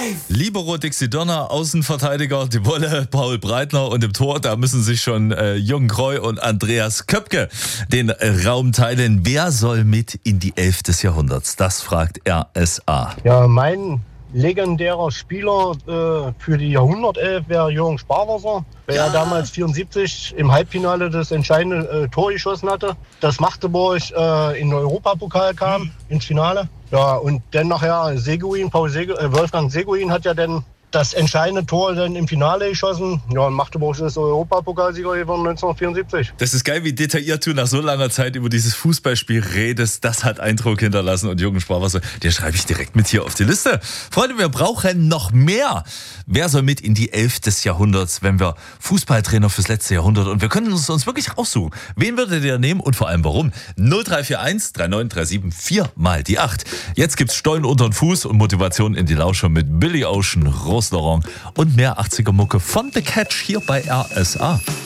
Libero Dixie Donner, Außenverteidiger, die Wolle, Paul Breitner und im Tor, da müssen sich schon Jürgen Kreu und Andreas Köpke den Raum teilen. Wer soll mit in die 11 des Jahrhunderts? Das fragt RSA. Ja, mein legendärer Spieler für die Jahrhundertelf wäre Jürgen Sparwasser, der ja damals 74 im Halbfinale das entscheidende Tor geschossen hatte, das Magdeburg in den Europapokal kam, ins Finale. Ja, und dann nachher Wolfgang Seguin hat ja dann das entscheidende Tor dann im Finale geschossen. Ja, und Magdeburg ist Europapokalsieger geworden 1974. Das ist geil, wie detailliert du nach so langer Zeit über dieses Fußballspiel redest. Das hat Eindruck hinterlassen. Und Jürgen Sparwasser, den schreibe ich direkt mit hier auf die Liste. Freunde, wir brauchen noch mehr. Wer soll mit in die 11 des Jahrhunderts, wenn wir Fußballtrainer fürs letzte Jahrhundert, und wir können uns wirklich aussuchen. Wen würdet ihr nehmen und vor allem warum? 0341 3937 4 mal die 8. Jetzt gibt's Stollen unter den Fuß und Motivation in die Lauscher mit Billy Ocean, Restaurant und mehr 80er Mucke von The Catch hier bei RSA.